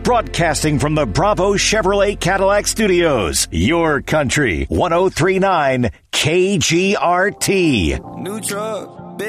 Broadcasting from the Bravo Chevrolet Cadillac Studios. Your country. 103.9 KGRT. New truck.